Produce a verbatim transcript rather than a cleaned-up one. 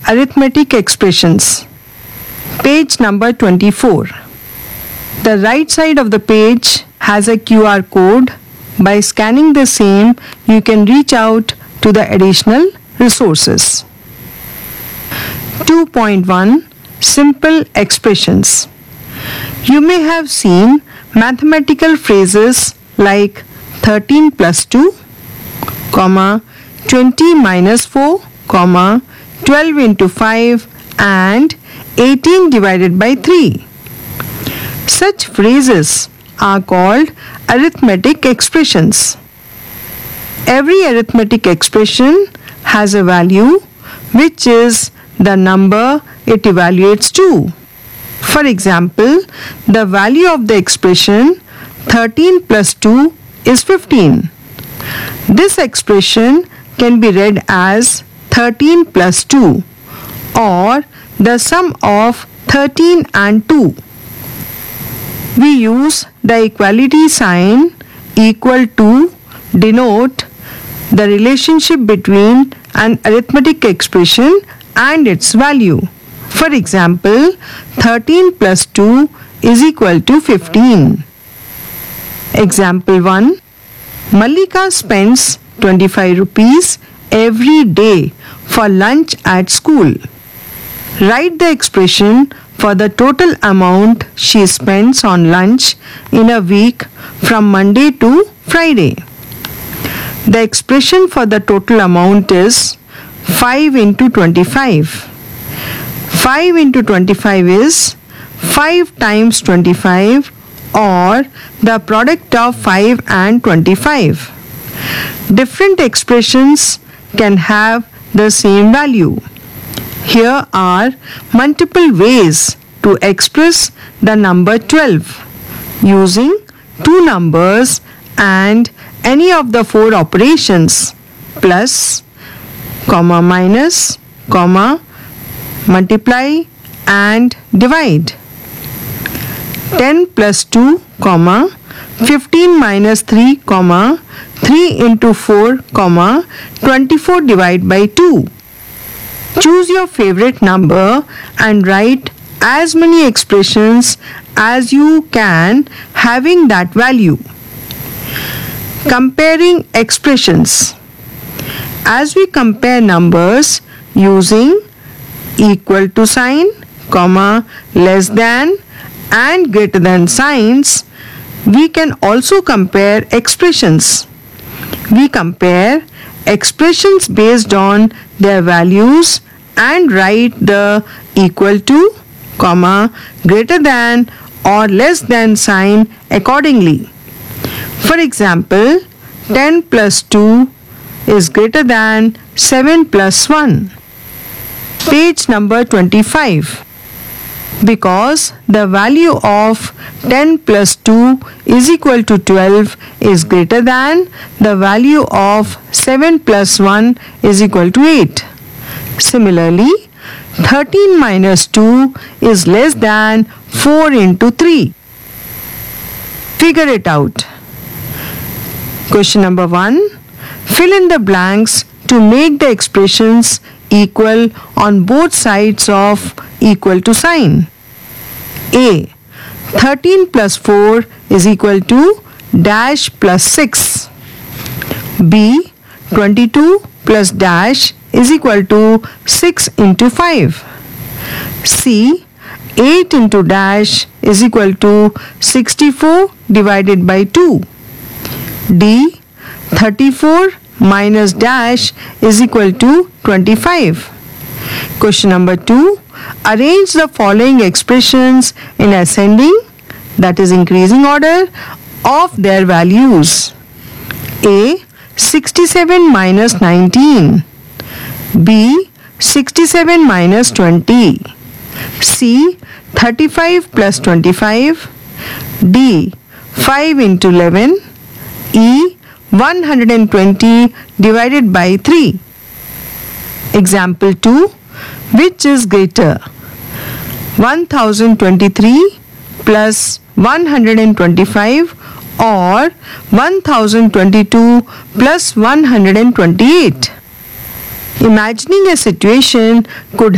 arithmetic expressions. Page number twenty-four. The right side of the page has a Q R code. By scanning the same, you can reach out to the additional resources. two point one Simple expressions. You may have seen mathematical phrases like thirteen plus two, comma, twenty minus four, comma, twelve into five and eighteen divided by three. Such phrases are called arithmetic expressions. Every arithmetic expression has a value which is the number it evaluates to. For example, the value of the expression thirteen plus two is fifteen. This expression can be read as thirteen plus two or the sum of thirteen and two. We use the equality sign equal to denote the relationship between an arithmetic expression and its value. For example, thirteen plus two is equal to fifteen. Example one. Mallika spends twenty-five rupees every day for lunch at school. Write the expression for the total amount she spends on lunch in a week from Monday to Friday. The expression for the total amount is five into twenty-five. five into twenty-five is five times twenty-five or the product of five and twenty-five. Different expressions can have the same value. Here are multiple ways to express the number twelve using two numbers and any of the four operations plus, comma, minus, comma, multiply and divide. ten plus two, comma, fifteen minus three, comma, three into four, comma, twenty-four divided by two. Choose your favorite number and write as many expressions as you can having that value. Comparing expressions. As we compare numbers using equal to sign, comma, less than and greater than signs, we can also compare expressions. We compare expressions based on their values and write the equal to, comma, greater than or less than sign accordingly. For example, ten plus two is greater than seven plus one. Page number twenty-five. Because the value of ten plus two is equal to twelve is greater than the value of seven plus one is equal to eight. Similarly, thirteen minus two is less than four into three. Figure it out. Question number one. Fill in the blanks to make the expressions equal on both sides of equal to sign. A. thirteen plus four is equal to dash plus six. B. twenty-two plus dash is equal to six into five. C. eight into dash is equal to sixty-four divided by two. D. thirty-four minus dash is equal to twenty-five. Question number two. Arrange the following expressions in ascending, that is increasing order, of their values. A. sixty-seven minus nineteen. B. sixty-seven minus twenty. C. thirty-five plus twenty-five. D. five into eleven. E. one hundred twenty divided by three. Example two. Which is greater? one thousand twenty-three plus one hundred twenty-five or one thousand twenty-two plus one hundred twenty-eight? Imagining a situation could